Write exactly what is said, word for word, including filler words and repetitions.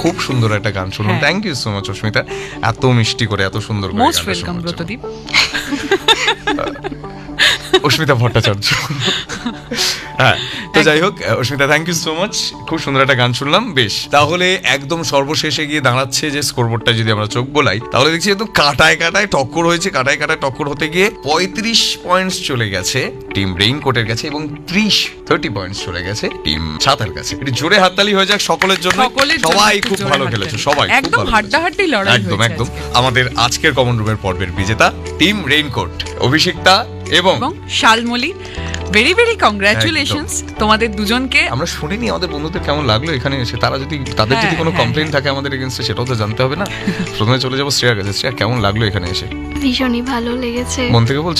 খুব সুন্দর একটা গান শুনলাম। হ্যাঁ। থ্যাংক ইউ সো মাচ অস্মিতা, এত মিষ্টি করে এত সুন্দর করে মোস্ট গানটা ওয়েলকাম শোনানোর জন্য। ব্রতদীপ। অস্মিতা ভট্টাচার্য। হ্যাঁ, তো যাই হোক অস্মিতা, থ্যাংক ইউ সো মাচ, খুব সুন্দর একটা গান শুনলাম। বেশ, তাহলে একদম সর্বশেষে গিয়ে দাঁড়াচ্ছে যে স্কোরবোর্ডটা যদি আমরা চোখ বোলাই, তাহলে দেখছি একদম কাটায় কাটায় টক্কর হয়েছে। কাটায় কাটায় টক্কর হতে গিয়ে পঁয়ত্রিশ পয়েন্টস চলে গেছে টিম রেইনকোটের কাছে এবং ত্রিশ থার্টি পয়েন্টস চলে গেছে টিম ছাতার কাছে। একটু জোরে হাততালি হয়ে যাক সকলের জন্য। সকলের জন্য সবাই একটু খুব জোরে ভালো হাততালি। খেলেছে, সবাই খুব একদম ভালো হাড্ডাহাড্ডি খেলেছে। লড়াই একদম হয়েছে একদম আজকে। আমাদের আজকের কমন রুমের পর্বের বিজেতা টিম রেইনকোট, অভিষিক্তা এবং এবং শালমলি, ভেরি ভেরি কংগ্রাচুলেশনস তোমাদের দুজনকে। আমরা শুনিনি আমাদের বন্ধুদের কেমন লাগলো এখানে এসে, তারা যদি তাদের যদি হ্যাঁ, কোনো হ্যাঁ, কমপ্লেইন থাকে আমাদের এগেইনস্টে সেটাও তো জানতে হবে না। প্রথমে চলে যাবো শ্রেয়ার কাছে। শ্রেয়া, কেমন লাগলো এখানে এসে? ভীষণই ভালো লেগেছে। মন থেকে বলছো?